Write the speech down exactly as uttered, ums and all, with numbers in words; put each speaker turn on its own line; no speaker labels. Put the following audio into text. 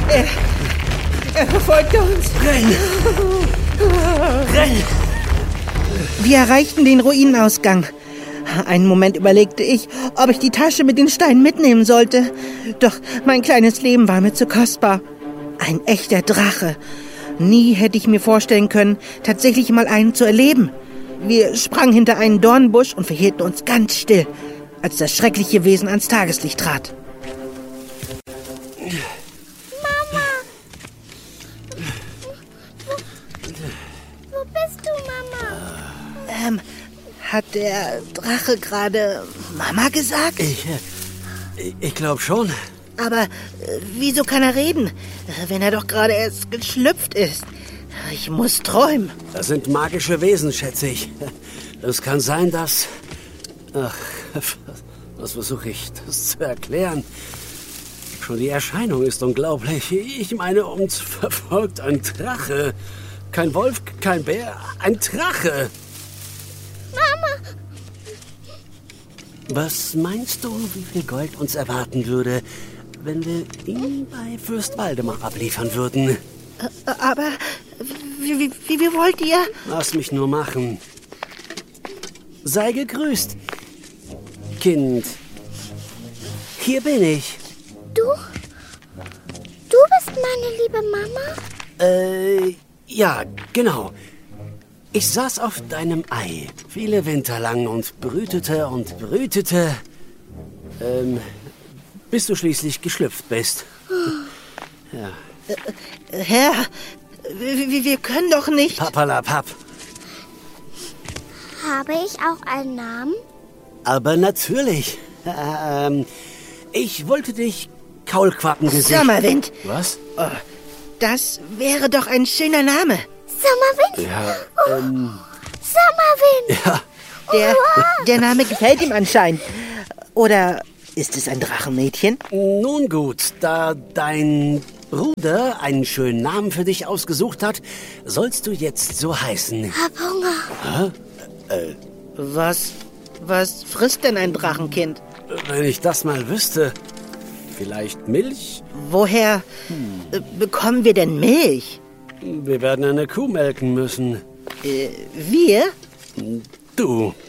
Er, er verfolgt uns.
Renn! Renn!
Wir erreichten den Ruinenausgang. Einen Moment überlegte ich, ob ich die Tasche mit den Steinen mitnehmen sollte. Doch mein kleines Leben war mir zu kostbar. Ein echter Drache. Nie hätte ich mir vorstellen können, tatsächlich mal einen zu erleben. Wir sprangen hinter einen Dornbusch und verhielten uns ganz still, als das schreckliche Wesen ans Tageslicht trat.
Mama! Wo, wo bist du, Mama?
Ähm, hat der Drache gerade Mama gesagt?
Ich, äh, ich glaube schon.
Aber äh, wieso kann er reden, wenn er doch gerade erst geschlüpft ist? Ich muss träumen.
Das sind magische Wesen, schätze ich. Es kann sein, dass... Ach, was versuche ich, das zu erklären? Schon die Erscheinung ist unglaublich. Ich meine, uns verfolgt ein Drache. Kein Wolf, kein Bär, ein Drache.
Mama!
Was meinst du, wie viel Gold uns erwarten würde, wenn wir ihn bei Fürst Waldemar abliefern würden?
Äh, aber wie, wie, wie, wie wollt ihr?
Lass mich nur machen. Sei gegrüßt, Kind. Hier bin ich.
Du? Du bist meine liebe Mama?
Äh, ja, genau. Ich saß auf deinem Ei viele Winter lang und brütete und brütete, ähm, bis du schließlich geschlüpft bist. Ja.
Äh, Herr, wir, wir können doch nicht...
Papalapap.
Habe ich auch einen Namen?
Aber natürlich. Ähm, ich wollte dich Kaulquappengesicht...
Sommerwind.
Was?
Oh, das wäre doch ein schöner Name.
Sommerwind?
Ja, ähm...
Sommerwind!
Ja.
Der, der Name gefällt ihm anscheinend. Oder ist es ein Drachenmädchen?
Nun gut, da dein Bruder einen schönen Namen für dich ausgesucht hat, sollst du jetzt so heißen.
Hab Hunger.
Hä? Äh,
Was, was frisst denn ein Drachenkind?
wenn ich das mal wüsste. Vielleicht Milch?
Woher äh, bekommen wir denn Milch?
Wir werden eine Kuh melken müssen.
Äh, wir?
Du,